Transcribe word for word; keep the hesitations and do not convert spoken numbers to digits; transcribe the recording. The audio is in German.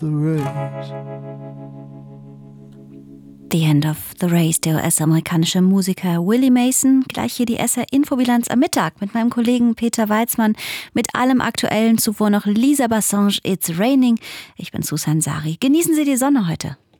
the race. The End of the Race, der U S-amerikanische Musiker Willie Mason. Gleich hier die S R-Infobilanz am Mittag mit meinem Kollegen Peter Weizmann. Mit allem Aktuellen, zuvor noch Lisa Bassange, It's Raining. Ich bin Susan Sari. Genießen Sie die Sonne heute.